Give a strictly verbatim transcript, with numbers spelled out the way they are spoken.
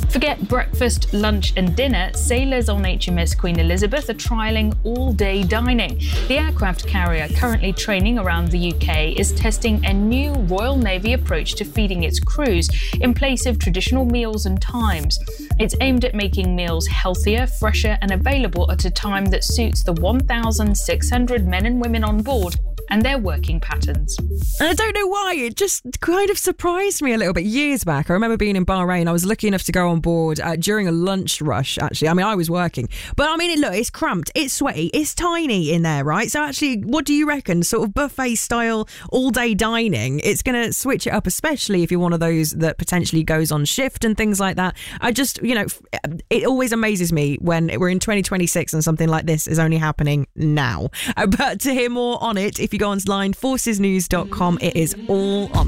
Forget breakfast, lunch and dinner. Sailors on H M S Queen Elizabeth are trialling all-day dining. The aircraft carrier, currently training around the U K, is testing a new Royal Navy approach to feeding its crews in place of traditional meals and times. It's aimed at making meals healthier, fresher and available at a time that suits the one thousand six hundred men and women on board and their working patterns. And I don't know why, it just kind of surprised me a little bit. Years back, I remember being in Bahrain. I was lucky enough to go on board uh, during a lunch rush, actually. I mean, I was working. But I mean, look, it's cramped, it's sweaty, it's tiny in there, right? So actually, what do you reckon? Sort of buffet style, all-day dining, it's going to switch it up, especially if you're one of those that potentially goes on shift and things like that. I just, you know, it always amazes me when we're in twenty twenty-six and something like this is only happening now. Uh, but to hear more on it, if you go online, forces news dot com, it is all on